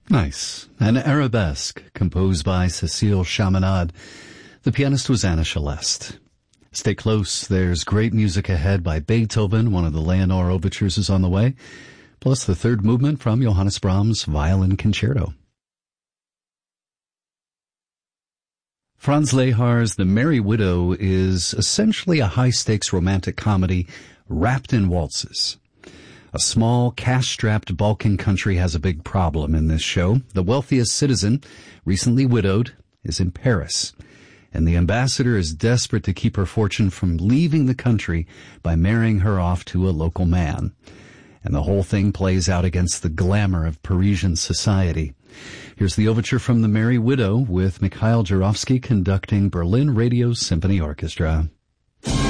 Nice. An arabesque composed by Cécile Chaminade. The pianist was Anna Celeste. Stay close. There's great music ahead by Beethoven. One of the Leonore overtures is on the way. Plus the third movement from Johannes Brahms' Violin Concerto. Franz Lehar's The Merry Widow is essentially a high-stakes romantic comedy wrapped in waltzes. A small, cash-strapped Balkan country has a big problem in this show. The wealthiest citizen, recently widowed, is in Paris, and the ambassador is desperate to keep her fortune from leaving the country by marrying her off to a local man. And the whole thing plays out against the glamour of Parisian society. Here's the overture from The Merry Widow with Mikhail Jurovsky conducting Berlin Radio Symphony Orchestra.